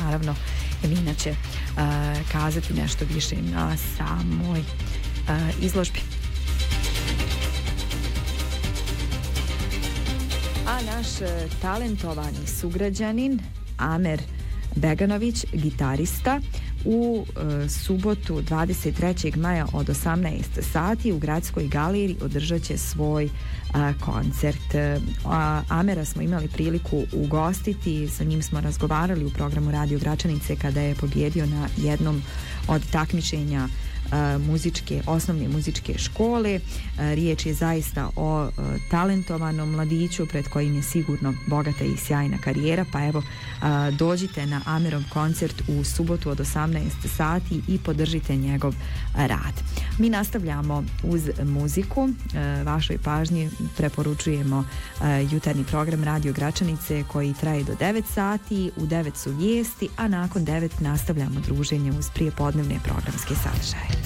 naravno Emina će kazati nešto više na samoj izložbi. A naš talentovani sugrađanin Amer Beganović, gitarista, u subotu 23. maja od 18 sati u Gradskoj galeriji održat će svoj koncert. Amera smo imali priliku ugostiti, sa njim smo razgovarali u programu Radio Gračanice kada je pobjedio na jednom od takmičenja osnovne muzičke škole. Riječ je zaista o talentovanom mladiću pred kojim je sigurno bogata i sjajna karijera, pa evo dođite na Amerov koncert u subotu od 18 sati i podržite njegov rad. Mi nastavljamo uz muziku. Vašoj pažnji preporučujemo jutarnji program Radio Gračanice koji traje do 9 sati. U 9 su vijesti, a nakon 9 nastavljamo druženje uz prijepodnevne programske sadržaje.